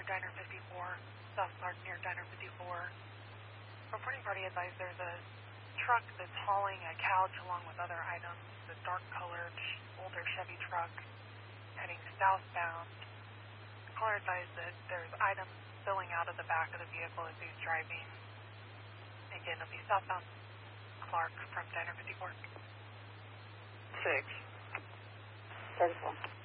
Diner 54, South Clark near Diner 54. Reporting party advised there's a truck that's hauling a couch along with other items. It's a dark-colored, older Chevy truck heading southbound. The caller advised that there's items spilling out of the back of the vehicle as he's driving. Again, it'll be southbound Clark from Diner 54. 6. 34.